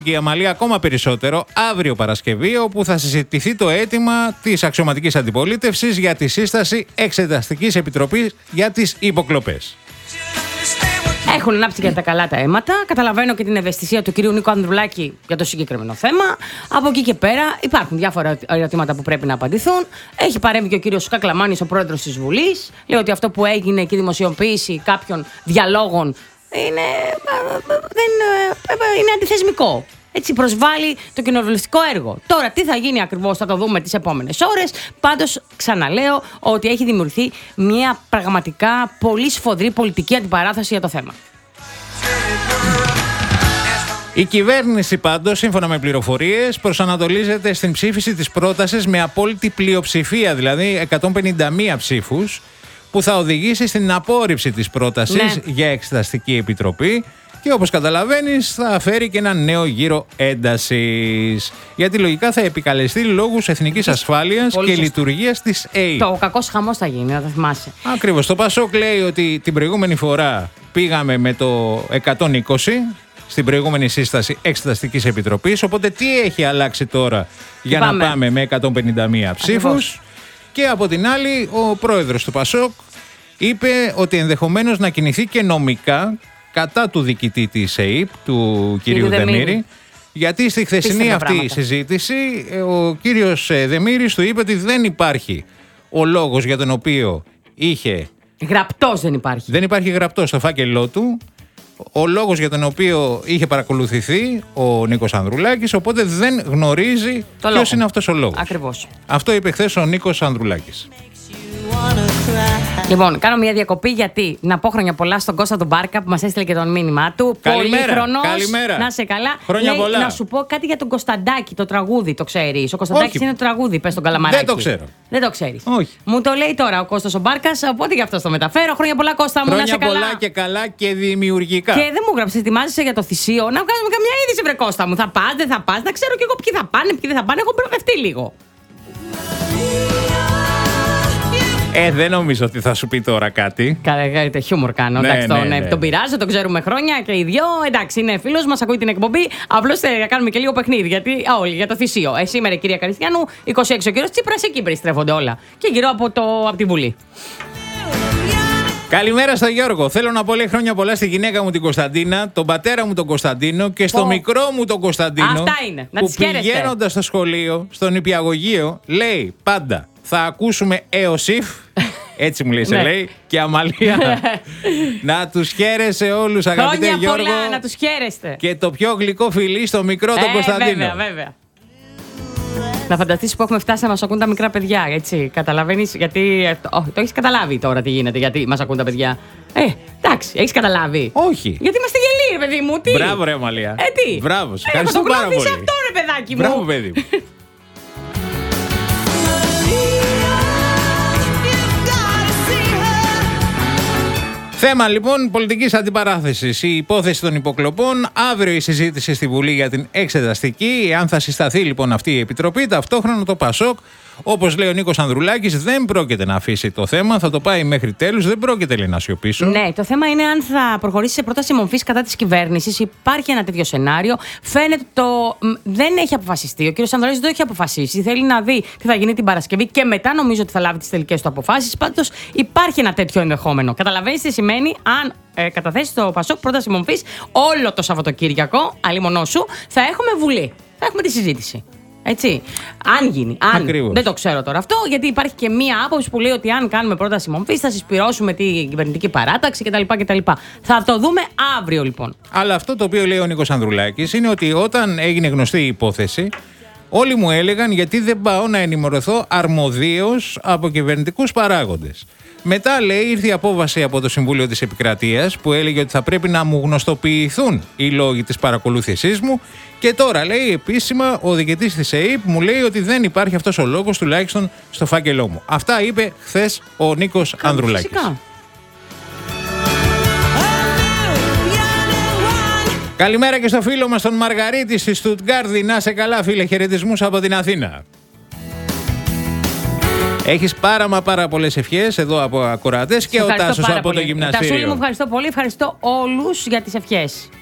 και η Αμαλία ακόμα περισσότερο αύριο Παρασκευή, όπου θα συζητηθεί το αίτημα της αξιωματικής αντιπολίτευσης για τη σύσταση Εξεταστικής Επιτροπής για τις υποκλοπές. Έχουν ανάψει και τα καλά τα αίματα. Καταλαβαίνω και την ευαισθησία του κυρίου Νίκο Ανδρουλάκη για το συγκεκριμένο θέμα. Από εκεί και πέρα υπάρχουν διάφορα ερωτήματα που πρέπει να απαντηθούν. Έχει παρέμβει και ο κύριος Κακλαμάνης, ο πρόεδρος της Βουλής. Λέει ότι αυτό που έγινε και η δημοσιοποίηση κάποιων διαλόγων είναι αντιθεσμικό. Έτσι προσβάλλει το κοινοβουλευτικό έργο. Τώρα, τι θα γίνει ακριβώς θα το δούμε τις επόμενες ώρες. Πάντως, ξαναλέω ότι έχει δημιουργηθεί μια πραγματικά πολύ σφοδρή πολιτική αντιπαράθεση για το θέμα. Η κυβέρνηση πάντως, σύμφωνα με πληροφορίες, προσανατολίζεται στην ψήφιση της πρότασης με απόλυτη πλειοψηφία, δηλαδή 151 ψήφους, που θα οδηγήσει στην απόρριψη της πρότασης για εξεταστική επιτροπή. Και όπως καταλαβαίνεις θα φέρει και ένα νέο γύρο έντασης. Γιατί λογικά θα επικαλεστεί λόγους εθνικής ασφάλειας και λειτουργίας της ΕΕΠ. Το κακός χαμός θα γίνει, να το θυμάσαι. Ακριβώς. Το Πασόκ λέει ότι την προηγούμενη φορά πήγαμε με το 120 στην προηγούμενη σύσταση Εξεταστικής Επιτροπής. Οπότε τι έχει αλλάξει τώρα για να πάμε με 151 ψήφους. Και από την άλλη ο πρόεδρος του Πασόκ είπε ότι ενδεχομένως να κινηθεί και νομικά κατά του διοικητή της ΕΕΠ, του κυρίου Δεμήρη, γιατί στη χθεσινή αυτή συζήτηση ο κύριος Δεμήρης του είπε ότι δεν υπάρχει ο λόγος για τον οποίο είχε... Γραπτός δεν υπάρχει. Δεν υπάρχει γραπτός στο φάκελό του ο λόγος για τον οποίο είχε παρακολουθηθεί ο Νίκος Ανδρουλάκης, οπότε δεν γνωρίζει ποιος είναι αυτός ο λόγος. Ακριβώς. Αυτό είπε χθες ο Νίκος Ανδρουλάκης. Λοιπόν, κάνω μια διακοπή γιατί να πω χρόνια πολλά στον Κώστα τον Μπάρκα που μας έστειλε και τον μήνυμά του. Πολύχρονος. Να σε καλά. Χρόνια πολλά. Να σου πω κάτι για τον Κωνσταντάκη, το τραγούδι, το ξέρεις. Ο Κωνσταντάκης είναι το τραγούδι, πες τον Καλαμαράκη. Δεν το ξέρω. Δεν το ξέρεις. Όχι. Μου το λέει τώρα ο Κώστας ο Μπάρκας, οπότε γι' αυτό το μεταφέρω. Χρόνια πολλά, Κώστα μου, να σε καλά. Χρόνια πολλά και καλά και δημιουργικά. Και δεν μου γράψες, ετοιμάζεσαι για το θυσίο. Να βγάζουμε καμιά είδηση, βρε Κώστα μου. Θα πας, δεν θα πας, να ξέρω κι εγώ ποιοι θα πάνε, ποιοι δεν θα πάνε. Έχω μπερδευτεί λίγο. Δεν νομίζω ότι θα σου πει τώρα κάτι. Καλά, χιούμορ κάνω. Ναι. Τον πειράζω, τον ξέρουμε χρόνια και οι δυο. Εντάξει, είναι φίλος μας, ακούει την εκπομπή. Απλώς θα κάνουμε και λίγο παιχνίδι. Γιατί όλοι για το θυσίο. Σήμερα, κυρία Καριστιανού, 26 ο κύριος Τσίπρας, εκεί περιστρέφονται όλα. Και γύρω από τη Βουλή. Καλημέρα στο Γιώργο. Θέλω να πω λέει χρόνια πολλά στη γυναίκα μου την Κωνσταντίνα, τον πατέρα μου τον Κωνσταντίνο και στο μικρό μου τον Κωνσταντίνο. Αυτά είναι. Να τις χαίρεστε. Που πηγαίνοντας στο σχολείο, στον νηπιαγωγείο, λέει πάντα θα ακούσουμε ΕΟΣΥΦ. Έτσι μου λέει, σε λέει. Και Αμαλία. Να τους χαίρεσαι όλους, αγαπητέ Γιώργο. Χρόνια πολλά, να τους χαίρεστε. Και το πιο γλυκό φιλί στο μικρό τον Κωνσταντίνο. Βέβαια. Να φανταστείς που έχουμε φτάσει να μας ακούν τα μικρά παιδιά, έτσι. Καταλαβαίνεις, γιατί. Το έχεις καταλάβει τώρα τι γίνεται, γιατί μας ακούν τα παιδιά. Εντάξει, έχεις καταλάβει. Όχι. Γιατί είμαστε γελοί, ρε παιδί μου. Τι. Μπράβο, ρε Αμαλία. Τι. Μπράβο, ευχαριστώ πάρα πολύ. Αυτό, ρε παιδάκι μου. Μπράβο, παιδί μου. Θέμα λοιπόν πολιτικής αντιπαράθεσης. Η υπόθεση των υποκλοπών. Αύριο η συζήτηση στη Βουλή για την εξεταστική. Αν θα συσταθεί λοιπόν αυτή η επιτροπή, ταυτόχρονα το Πασόκ, όπως λέει ο Νίκος Ανδρουλάκης, δεν πρόκειται να αφήσει το θέμα. Θα το πάει μέχρι τέλους. Δεν πρόκειται λέει να σιωπήσω. Ναι, το θέμα είναι αν θα προχωρήσει σε πρόταση μορφής κατά της κυβέρνησης. Υπάρχει ένα τέτοιο σενάριο. Φαίνεται δεν έχει αποφασιστεί. Ο κ. Ανδρουλάκης δεν το έχει αποφασίσει. Θέλει να δει τι θα γίνει την Παρασκευή και μετά νομίζω ότι θα λάβει τις τελικές του αποφάσεις. Πάντως υπάρχει ένα τέτοιο ενδεχόμενο. Καταλαβαίνεις τι σημαίνει αν καταθέσει το Πασόκ πρόταση μορφής όλο το Σαββατοκύριακο, αλλήμονό σου, θα έχουμε Βουλή. Θα έχουμε τη συζήτηση. Έτσι. Αν γίνει. Ακριβώς. Δεν το ξέρω τώρα αυτό, γιατί υπάρχει και μία άποψη που λέει ότι αν κάνουμε πρόταση μορφής θα συσπυρώσουμε την κυβερνητική παράταξη κτλ. Θα το δούμε αύριο λοιπόν. Αλλά αυτό το οποίο λέει ο Νίκος Ανδρουλάκης είναι ότι όταν έγινε γνωστή η υπόθεση, όλοι μου έλεγαν γιατί δεν πάω να ενημερωθώ αρμοδίως από κυβερνητικούς παράγοντες. Μετά, λέει, ήρθε η απόβαση από το Συμβούλιο της Επικρατείας που έλεγε ότι θα πρέπει να μου γνωστοποιηθούν οι λόγοι της παρακολούθησής μου. Και τώρα, λέει, επίσημα ο διοικητής της ΕΕΠ μου λέει ότι δεν υπάρχει αυτός ο λόγος, τουλάχιστον στο φάκελό μου. Αυτά είπε χθες ο Νίκος Ανδρουλάκης. Φυσικά. Καλημέρα και στο φίλο μας τον Μαργαρίτη στη Στουτγκάρδη. Να σε καλά, φίλε, χαιρετισμούς από την Αθήνα. Έχεις πάρα πολλές ευχές εδώ από ακροατές και ο Τάσος από το γυμναστήριο. Τασούλη μου, ευχαριστώ πολύ. Ευχαριστώ όλους για τις ευχές.